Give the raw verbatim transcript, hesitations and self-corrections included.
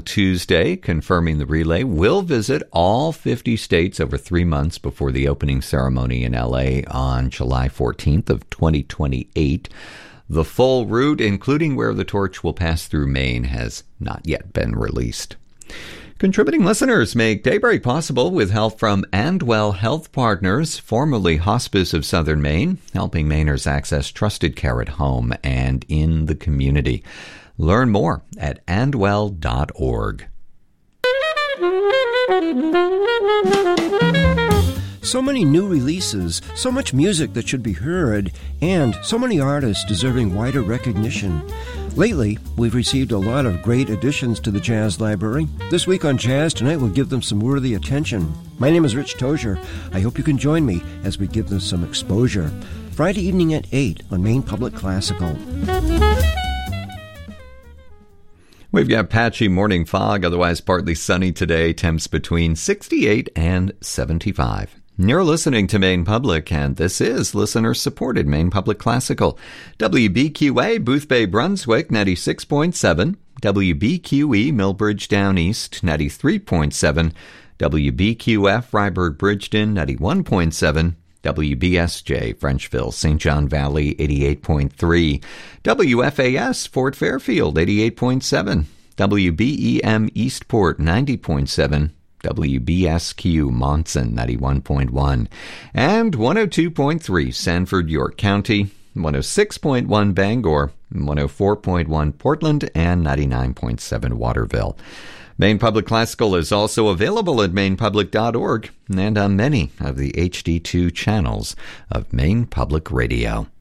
Tuesday, confirming the relay. Will visit all fifty states over three months before the opening ceremony in L A on July fourteenth of twenty twenty-eight. The full route, including where the torch will pass through Maine, has not yet been released. Contributing listeners make Daybreak possible with help from Andwell Health Partners, formerly Hospice of Southern Maine, helping Mainers access trusted care at home and in the community. Learn more at andwell dot org. So many new releases, so much music that should be heard, and so many artists deserving wider recognition. Lately, we've received a lot of great additions to the Jazz Library. This week on Jazz Tonight, we'll give them some worthy attention. My name is Rich Tozier. I hope you can join me as we give them some exposure. Friday evening at eight on Maine Public Classical. We've got patchy morning fog, otherwise partly sunny today, temps between sixty-eight and seventy-five. You're listening to Maine Public, and this is listener-supported Maine Public Classical. W B Q A, Boothbay, Brunswick, ninety-six point seven. W B Q E, Millbridge Down East, ninety-three point seven. W B Q F, Ryberg, Bridgeton, ninety-one point seven. W B S J, Frenchville, Saint John Valley, eighty-eight point three. W F A S, Fort Fairfield, eighty-eight point seven. W B E M, Eastport, ninety point seven. W B S Q, Monson, ninety-one point one, and one oh two point three, Sanford, York County, one oh six point one, Bangor, one oh four point one, Portland, and ninety-nine point seven, Waterville. Maine Public Classical is also available at maine public dot org and on many of the H D two channels of Maine Public Radio.